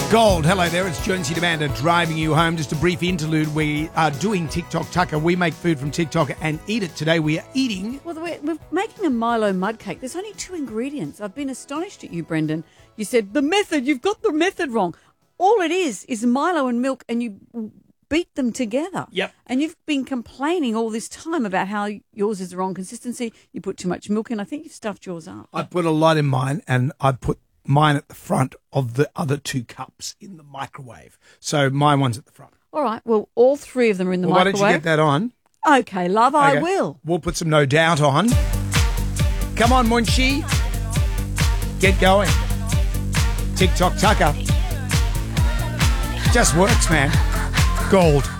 Gold. Hello there, it's Jonesy Demander driving you home. Just a brief interlude. We are doing TikTok Tucker. We make food from TikTok and eat it. Today we are eating... Well, we're making a Milo mud cake. There's only 2 ingredients. I've been astonished at you, Brendan. You said, you've got the method wrong. All it is Milo and milk, and you beat them together. Yep. And you've been complaining all this time about how yours is the wrong consistency. You put too much milk in. I think you've stuffed yours up. I put a lot in mine, and I put mine at the front of the other 2 cups in the microwave. So my one's at the front. All right. Well, all 3 of them are in the microwave. Why don't you get that on? Okay, love, Okay. I will. We'll put some No Doubt on. Come on, Munchie. Get going. TikTok Tucker. Just works, man. Gold.